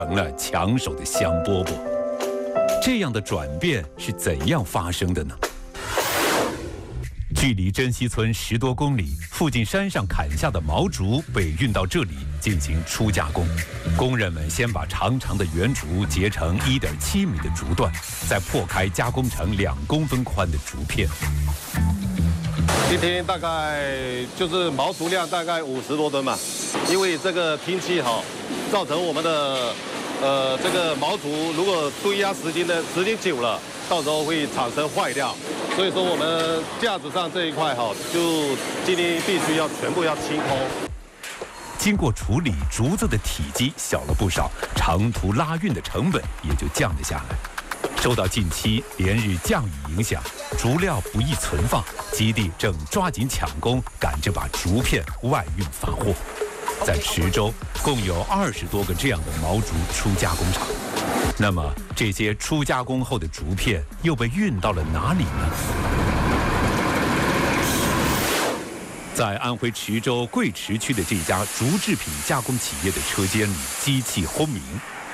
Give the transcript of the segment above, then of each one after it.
成了抢手的香饽饽。这样的转变是怎样发生的呢？距离珍稀村10多公里，附近山上砍下的毛竹被运到这里进行初加工。工人们先把长长的圆竹截成1.7米的竹段，再破开加工成2公分宽的竹片。 一天大概就是毛竹量大概50多吨嘛，因为这个天气好，造成我们的这个毛竹如果堆压时间久了，到时候会产生坏掉。所以说我们架子上这一块就今天必须要全部要清空。 经过处理，竹子的体积小了不少，长途拉运的成本也就降了下来。受到近期连日降雨影响，竹料不易存放，基地正抓紧抢工，赶着把竹片外运发货。在池州，共有20多个这样的毛竹初加工厂。那么，这些初加工后的竹片又被运到了哪里呢？在安徽池州贵池区的这家竹制品加工企业的车间里，机器轰鸣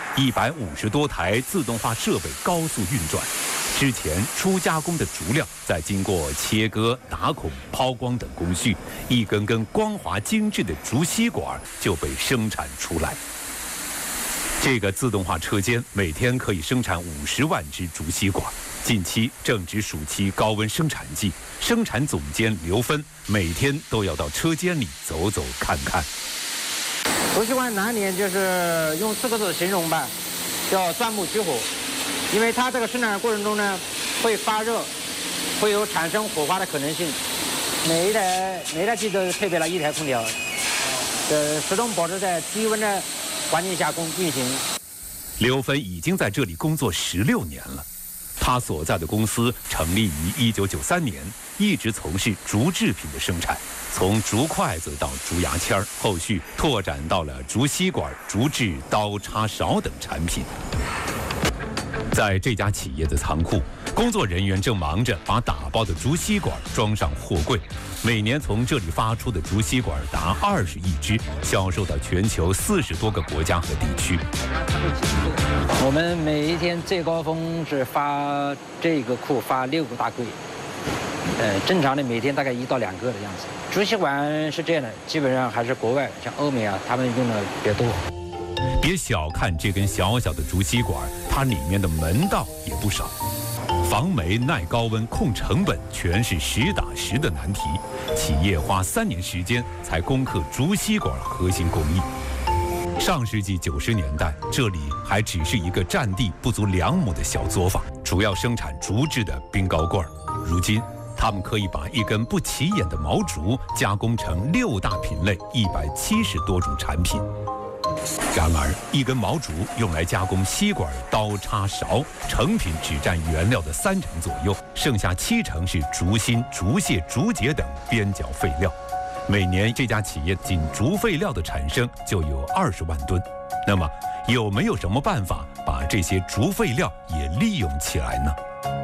，150多台自动化设备高速运转。之前初加工的竹料，再经过切割、打孔、抛光等工序，一根根光滑精致的竹吸管就被生产出来。这个自动化车间每天可以生产50万支竹吸管。近期正值暑期高温生产季，生产总监刘芬每天都要到车间里走走看看。 竹吸管难点就是用4个字形容吧，叫钻木取火。因为它这个生产过程中呢，会发热，会有产生火花的可能性。每一台机都配备了1台空调，始终保持在低温的环境下运行。 刘芬已经在这里工作16年了。他所在的公司成立于1993年，一直从事竹制品的生产，从竹筷子到竹牙签，后续拓展到了竹吸管、竹制刀叉勺等产品。在这家企业的仓库，工作人员正忙着把打包的竹吸管装上货柜。每年从这里发出的竹吸管达20亿支，销售到全球40多个国家和地区。 我们每一天最高峰是发这个库发6个大柜，正常的每天大概1到2个的样子。竹吸管是这样的，基本上还是国外像欧美啊，他们用的比较多。 别小看这根小小的竹吸管，它里面的门道也不少。防霉、耐高温、控成本，全是实打实的难题。企业花3年时间才攻克竹吸管核心工艺。上世纪90年代，这里还只是一个占地不足2亩的小作坊，主要生产竹制的冰糕罐。如今，他们可以把一根不起眼的毛竹加工成6大品类、170多种产品。然而，一根毛竹用来加工吸管、刀叉、勺，成品只占原料的30%左右，剩下70%是竹芯、竹屑、竹节等边角废料。每年这家企业仅竹废料的产生就有20万吨。那么，有没有什么办法把这些竹废料也利用起来呢？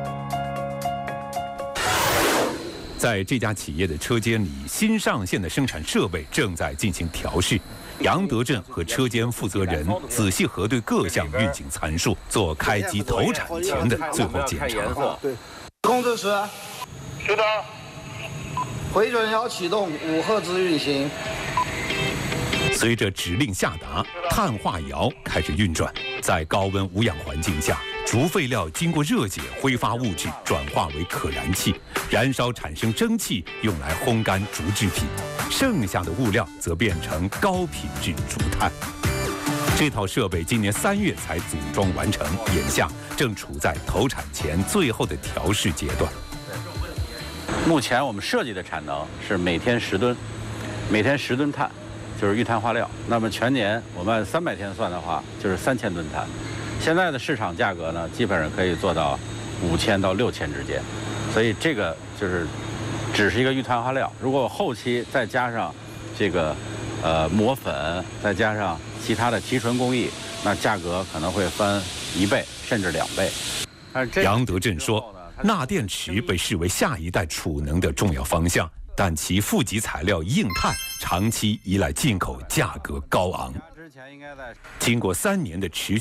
在这家企业的车间里，新上线的生产设备正在进行调试。杨德振和车间负责人仔细核对各项运行参数，做开机投产前的最后检查。 对，控制室， 是的， 回准要启动5赫兹运行。 随着指令下达，碳化窑开始运转。在高温无氧环境下，竹废料经过热解，挥发物质转化为可燃气，燃烧产生蒸汽，用来烘干竹制品。剩下的物料则变成高品质竹炭。这套设备今年3月才组装完成，眼下正处在投产前最后的调试阶段。 目前我们设计的产能是每天10吨，每天10吨碳，就是玉碳化料。那么全年我们按300天算的话，就是3000吨碳。现在的市场价格呢，基本上可以做到5000到6000之间，所以这个就是只是一个玉碳化料。如果后期再加上这个磨粉，再加上其他的提纯工艺，那价格可能会翻1倍甚至2倍。 杨德振说，钠电池被视为下一代储能的重要方向，但其负极材料硬碳长期依赖进口，价格高昂。经过3年的持续